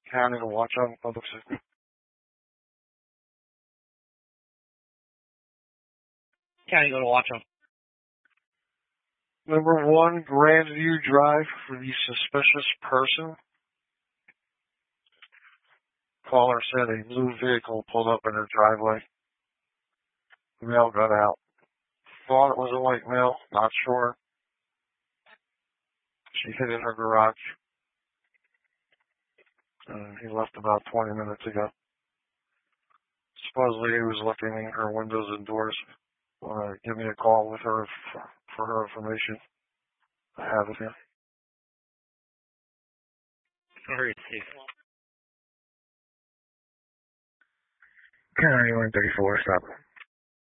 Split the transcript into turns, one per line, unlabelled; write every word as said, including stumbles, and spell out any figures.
County to watch on public safety.
County go to watch them.
Number one, Grandview Drive for the suspicious person. Caller said a blue vehicle pulled up in her driveway. The male got out. Thought it was a white male, not sure. She hid in her garage. Uh, he left about twenty minutes ago. Supposedly he was looking in her windows and doors. Uh, give me a call with her for, for her information. I have it here.
Very safe.
County one thirty-four, stop.